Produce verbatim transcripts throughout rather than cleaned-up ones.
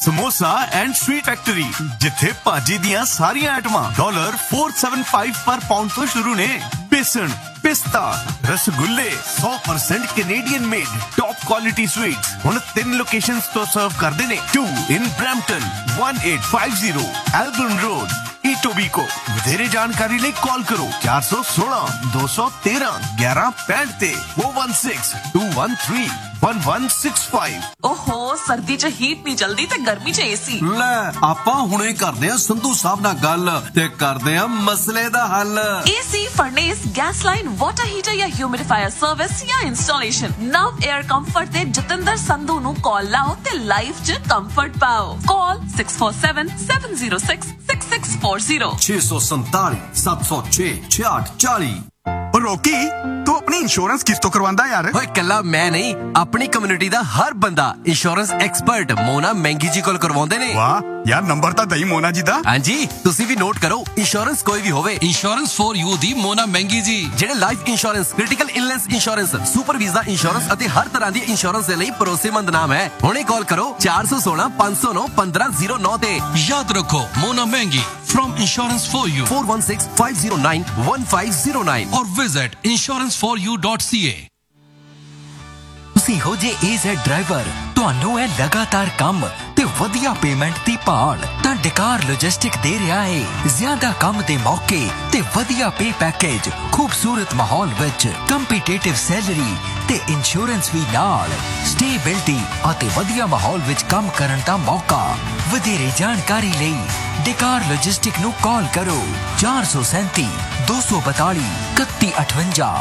Samosa and sweet factory जिथे भाजी दियां सारियां आइटमां डॉलर फोर सेवन फाइव पर पाउंड तो शुरू ने। बेसन, पिस्ता, रसगुल्ले सौ percent Canadian made top quality sweets हुण तीन लोकेशंस तो सर्व करदे ने। To in Brampton, one eight five zero एल्बर्न road, इटोबीको। ਵਧੇਰੇ जानकारी ਲਈ कॉल करो चार सौ सोलह दो सौ तेरह ग्यारह पैंठ ते वो one six to one three one one six five. ओहो सर्दी च हीट नहीं जल्दी ते गर्मी च एसी। ਲੈ ਆਪਾਂ ਹੁਣੇ ਕਰਦੇ ਆ ਸੰਧੂ ਸਾਹਿਬ ਨਾਲ ਗੱਲ ਤੇ ਕਰਦੇ ਆ ਮਸਲੇ ਦਾ ਹੱਲ। AC, furnace, gas line, water heater या ह्यूमिडिफायर सर्विस या इंस्टॉलेशन नव एयर कंफर्ट ते जतिंदर संधू ਨੂੰ ਕਾਲ ਲਾਓ ਤੇ ਲਾਈਫ ਚ ਕੰਫਰਟ ਪਾਓ। ਕਾਲ six four seven seven zero six six six four zero छह सौ सैंतालीस सात सौ छह छियाठ चालीस। ਰੋਕੀ ਤੂੰ ਆਪਣੀ ਇੰਸ਼ੋਰੈਂਸ ਕਿਸ ਤੋਂ ਕਰਵਾਉਂਦਾ ਯਾਰ? ਓਏ ਕੱਲਾ ਮੈਂ ਨਹੀਂ, ਆਪਣੀ ਕਮਿਊਨਿਟੀ ਦਾ ਹਰ ਬੰਦਾ ਇੰਸ਼ੋਰੈਂਸ ਐਕਸਪਰਟ ਮੋਨਾ ਮਹਿੰਗੀ ਜੀ ਕੋਲ ਕਰਵਾਉਂਦੇ ਨੇ। ਵਾਹ ਯਾਰ ਨੰਬਰ ਤਾਂ ਦਈ ਮੋਨਾ ਜੀ ਦਾ। ਹਾਂਜੀ ਤੁਸੀਂ ਵੀ ਨੋਟ ਕਰੋ, ਇੰਸ਼ੋਰੈਂਸ ਕੋਈ ਵੀ ਹੋਵੇ, ਇੰਸ਼ੋਰੈਂਸ ਫॉर ਯੂ ਦੀ ਮੋਨਾ ਮਹਿੰਗੀ ਜੀ। ਜਿਹੜੇ life insurance, critical illness insurance, super visa insurance ਅਤੇ ਹਰ ਤਰ੍ਹਾਂ ਦੀ ਇੰਸ਼ੋਰੈਂਸ ਦੇ ਲਈ ਭਰੋਸੇਮੰਦ ਨਾਮ ਹੈ। ਹੁਣੇ ਕਾਲ ਕਰੋ ਚਾਰ ਸੌ ਸੋਲਾਂ ਪੰਜ ਸੌ ਨੌ ਪੰਦਰਾਂ ਜ਼ੀਰੋ ਨੌ ਤੇ। ਯਾਦ ਰੱਖੋ ਮੋਨਾ ਮਹਿੰਗੀ from insurance for you four one six five zero nine one five zero nine or visit insurance for you dot c a। ਤੁਸੀਂ ਹੋ ਜੇ ਏਜ਼ੈਡ ਡਰਾਈਵਰ, ਤੁਹਾਨੂੰ ਹੈ ਲਗਾਤਾਰ ਕੰਮ ਤੇ ਵਧੀਆ ਪੇਮੈਂਟ ਦੀ ਭਾਲ, ਤਾਂ ਡਕਾਰ ਲੌਜਿਸਟਿਕ ਦੇ ਰਿਹਾ ਹੈ ਜ਼ਿਆਦਾ ਕੰਮ ਦੇ ਮੌਕੇ ਤੇ ਵਧੀਆ ਪੇ ਪੈਕੇਜ, ਖੂਬਸੂਰਤ ਮਾਹੌਲ ਵਿੱਚ ਕੰਪੀਟੀਟਿਵ ਸੈਲਰੀ ਤੇ ਇੰਸ਼ੋਰੈਂਸ ਵੀ ਨਾਲ, ਸਟੇਬਿਲਿਟੀ ਅਤੇ ਵਧੀਆ ਮਾਹੌਲ ਵਿੱਚ ਕੰਮ ਕਰਨ ਦਾ ਮੌਕਾ। ਵਧੇਰੇ ਜਾਣਕਾਰੀ ਲਈ ਡਕਾਰ ਲੌਜਿਸਟਿਕ ਨੂੰ ਕਾਲ ਕਰੋ ਚਾਰ ਸੌ ਸੈਂਤੀ ਦੋ ਸੌ ਬਤਾਲੀ ਇਕੱਤੀ ਅਠਵੰਜਾ।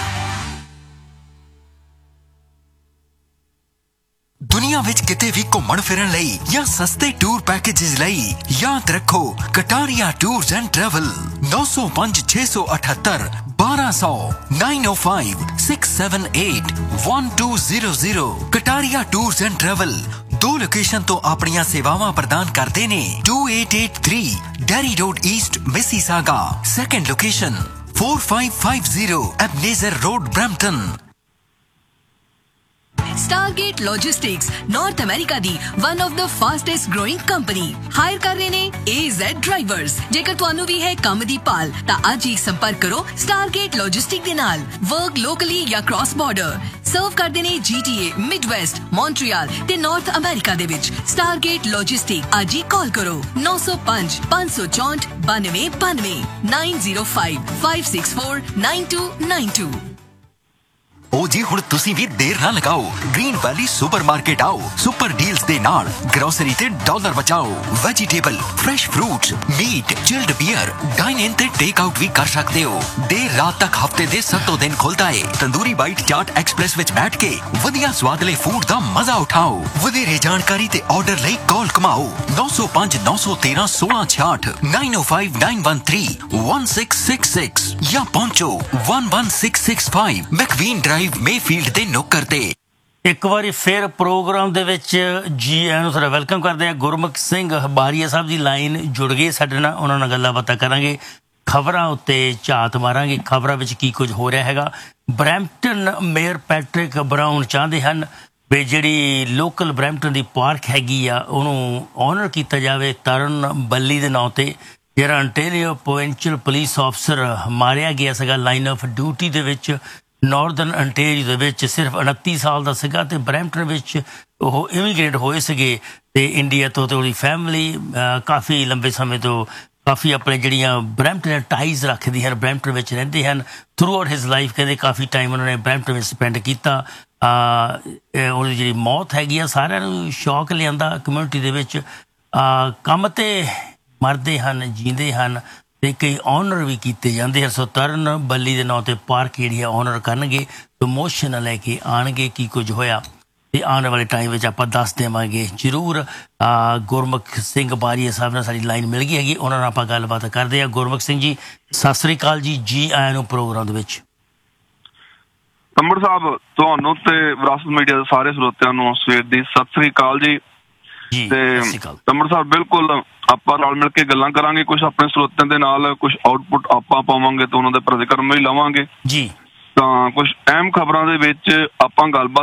ਦੁਨੀਆ ਵਿੱਚ ਕਿਤੇ ਵੀ ਘੁੰਮਣ ਫਿਰਨ ਲਈ ਜਾਂ ਸਸਤੇ ਟੂਰ ਪੈਕੇजेस ਲਈ ਯਾਦ ਰੱਖੋ ਕਟਾਰੀਆ ਟੂਰਸ ਐਂਡ ਟਰੈਵਲ। ਨੌ ਸੌ ਪੰਜ ਛੇ ਸੌ ਅਠੱਤਰ ਬਾਰਾਂ ਸੌ ਨਾइन ओ five six seven eight one two zero zero. Kataria tours and travel ਦੋ ਲੋਕੇਸ਼ਨ ਤੋਂ ਆਪਣੀਆਂ ਸੇਵਾਵਾਂ ਪ੍ਰਦਾਨ ਕਰਦੇ ਨੇ। To eight eight three dairy road East Mississauga. Second location four five five zero ਐਬਨੇਜ਼ਰ road Brampton. Stargate Logistics North America the one of the fastest growing company hire ਕਰ ਰਹੇ ਨੇ A Z ਡਰਾਈਵਰਸ। ਜੇਕਰ ਤੁਹਾਨੂੰ ਵੀ ਹੈ ਕੰਮ ਦੀ ਭਾਲ ਤਾਂ ਅੱਜ ਹੀ ਸੰਪਰਕ ਕਰੋ Stargate Logistics ਦੇ ਨਾਲ। ਵਰਕ ਲੋਕਲੀ ਜਾਂ ਕ੍ਰਾਸ ਬਾਰਡਰ ਸਰਵ ਕਰਦੇ ਨੇ G T A, Midwest, Montreal ਤੇ ਨਾਰਥ ਅਮਰੀਕਾ ਦੇ ਵਿੱਚ। Stargate Logistics ਅੱਜ ਹੀ ਕਾਲ ਕਰੋ ਨੌ ਸੌ ਪੰਜ ਪੰਜ ਸੌ ਚੌਂਹਠ ਬਾਨਵੇਂ ਬਾਨਵੇਂ nine zero five five six four nine to nine to. ਉਹ ਜੀ ਹੁਣ ਤੁਸੀਂ ਵੀ ਦੇਰ ਨਾ ਲਗਾਓ, ਗ੍ਰੀਨ ਵੈਲੀ ਸੁਪਰਮਾਰਕੀਟ ਆਓ। ਸੁਪਰ ਡੀਲਸ ਦੇ ਨਾਲ ਗਰੋਸਰੀ ਤੇ ਡਾਲਰ ਬਚਾਓ। Vegetable, fresh fruits, meat, chilled beer, dine ਇਨ ਤੇ ਟੇਕ ਆਊਟ ਵੀ ਕਰ ਸਕਦੇ ਹੋ। ਦੇਰ ਰਾਤ ਤੱਕ ਹਫਤੇ ਦੇ ਸੱਤੋਂ ਦਿਨ ਖੁੱਲਦਾ ਏ। ਤੰਦੂਰੀ ਬਾਈਟ ਚਾਟ ਐਕਸਪ੍ਰੈਸ ਵਿੱਚ ਬੈਠ ਕੇ ਵਧੀਆ ਸਵਾਦਲੇ ਫੂਡ ਦਾ ਮਜ਼ਾ ਉਠਾਓ। ਵਧੇਰੇ ਜਾਣਕਾਰੀ ਤੇ ਆਰਡਰ ਲਈ ਕਾਲ ਕਮਾਓ ਨੌ ਸੌ ਪੰਜ ਨੌ ਸੌ ਤੇਰਾਂ ਸੋਲਾਂ ਛਿਆਹਠ नाइन ओ five nine one three one six six six ਜਾਂ ਪਹੁੰਚੋ one one six six five ਮੈਕਵੀਨ drive Mayfield ਦੇ ਨੁੱਕਰ ਤੇ। ਇੱਕ ਵਾਰੀ ਫਿਰ ਪ੍ਰੋਗਰਾਮ ਦੇ ਵਿੱਚ ਜੀ ਆਇਆਂ ਨੂੰ ਤੁਹਾਡਾ ਵੈਲਕਮ ਕਰਦੇ ਹਾਂ। ਗੁਰਮੁਖ ਸਿੰਘ ਬਾਰੀਆ ਸਾਹਿਬ ਦੀ ਲਾਈਨ ਜੁੜ ਗਈ ਸਾਡੇ ਨਾਲ, ਉਹਨਾਂ ਨਾਲ ਗੱਲਾਂ ਬਾਤਾਂ ਕਰਾਂਗੇ, ਖਬਰਾਂ ਉੱਤੇ ਝਾਤ ਮਾਰਾਂਗੇ, ਖਬਰਾਂ ਵਿੱਚ ਕੀ ਕੁਝ ਹੋ ਰਿਹਾ ਹੈਗਾ। ਬਰੈਂਪਟਨ ਮੇਅਰ ਪੈਟਰਿਕ ਬਰਾਊਨ ਚਾਹੁੰਦੇ ਹਨ ਵੀ ਜਿਹੜੀ ਲੋਕਲ ਬਰੈਂਪਟਨ ਦੀ ਪਾਰਕ ਹੈਗੀ ਆ ਉਹਨੂੰ ਓਨਰ ਕੀਤਾ ਜਾਵੇ ਤਰਨ ਬੱਲੀ ਦੇ ਨਾਂ 'ਤੇ, ਜਿਹੜਾ ਅੰਟੇਰੀਓ ਪ੍ਰੋਵਿੰਸ਼ੀਅਲ ਪੁਲਿਸ ਅਫਸਰ ਮਾਰਿਆ ਗਿਆ ਸੀਗਾ ਲਾਈਨ ਆਫ ਡਿਊਟੀ ਦੇ ਵਿੱਚ ਨਾਰਦਰਨ ਅੰਟੇਰੀਓ ਦੇ ਵਿੱਚ। ਸਿਰਫ ਉਨੱਤੀ ਸਾਲ ਦਾ ਸੀਗਾ ਤੇ ਬਰੈਂਪਟਨ ਵਿੱਚ ਉਹ ਇਮੀਗ੍ਰੇਟ ਹੋਏ ਸੀਗੇ ਤੇ ਇੰਡੀਆ ਤੋਂ, ਤੇ ਉਹਦੀ ਫੈਮਿਲੀ ਕਾਫੀ ਲੰਬੇ ਸਮੇਂ ਤੋਂ ਕਾਫੀ ਆਪਣੇ ਜਿਹੜੀਆਂ ਬਰੈਂਪਟਨ ਟਾਈਜ਼ ਰੱਖਦੀ ਹਨ, ਬਰੈਂਪਟਨ ਵਿੱਚ ਰਹਿੰਦੇ ਹਨ। ਥਰੂ ਆਊਟ ਹਿਜ਼ ਲਾਈਫ ਕਹਿੰਦੇ ਕਾਫੀ ਟਾਈਮ ਉਹਨਾਂ ਨੇ ਬਰੈਂਪਟਨ ਵਿੱਚ ਸਪੈਂਡ ਕੀਤਾ। ਉਹਦੀ ਜਿਹੜੀ ਮੌਤ ਹੈਗੀ ਆ ਸਾਰਿਆਂ ਨੂੰ ਸ਼ੌਕ ਲਿਆਂਦਾ ਕਮਿਊਨਿਟੀ ਦੇ ਵਿੱਚ। ਕੰਮ 'ਤੇ ਮਰਦੇ ਹਨ, ਜੀਂਦੇ ਹਨ ਤੇ ਕਈ ਓਨਰ ਵੀ ਕੀਤੇ ਜਾਂਦੇ ਹਨ। ਸੋ ਤਰਨ ਬੱਲੀ ਦੇ ਨਾਂ 'ਤੇ ਪਾਰਕ ਜਿਹੜੀ ਆ ਓਨਰ ਕਰਨਗੇ, ਪ੍ਰਮੋਸ਼ਨ ਲੈ ਕੇ ਆਉਣਗੇ। ਕੀ ਕੁਝ ਹੋਇਆ ਤੇ ਆਉਣ ਵਾਲੇ ਟਾਈਮ ਵਿੱਚ ਆਪਾਂ ਦੱਸ ਦੇਵਾਂਗੇ ਜ਼ਰੂਰ। ਗੁਰਮੁਖ ਸਿੰਘ ਬਾਰੀਆ ਸਾਹਿਬ ਨਾਲ ਸਾਡੀ ਲਾਈਨ ਮਿਲ ਗਈ ਹੈਗੀ, ਉਹਨਾਂ ਨਾਲ ਆਪਾਂ ਗੱਲਬਾਤ ਕਰਦੇ ਹਾਂ। ਗੁਰਮੁਖ ਸਿੰਘ ਜੀ ਸਤਿ ਸ੍ਰੀ ਅਕਾਲ ਜੀ, ਜੀ ਆਇਆਂ ਨੂੰ ਪ੍ਰੋਗਰਾਮ ਦੇ ਵਿੱਚ। ਕੰਬੜ ਸਾਹਿਬ ਤੁਹਾਨੂੰ ਤੇ ਵਿਰਾਸਤ ਮੀਡੀਆ ਦੇ ਸਾਰੇ ਸਰੋਤਿਆਂ ਨੂੰ ਸਵੇਰ ਦੀ ਸਤਿ ਸ੍ਰੀ ਅਕਾਲ ਜੀ। ਤੇ ਕੰਬੜ ਸਾਹਿਬ ਬਿਲਕੁਲ ਆਪਾਂ ਰਲ ਮਿਲ ਕੇ ਗੱਲਾਂ ਕਰਾਂਗੇ, ਕੁਛ ਆਪਣੇ ਸਰੋਤਿਆਂ ਦੇ ਨਾਲ ਕੁਛ ਆਊਟਪੁੱਟ ਆਪਾਂ ਪਾਵਾਂਗੇ ਤੇ ਉਹਨਾਂ ਦੇ ਪ੍ਰਤੀਕਰਮ ਵੀ ਲਵਾਂਗੇ ਜੀ। ਤਾਂ ਕੁਛ ਅਹਿਮ ਖਬਰਾਂ ਦੇ ਵਿੱਚ ਆਪਾਂ ਗੱਲਬਾਤ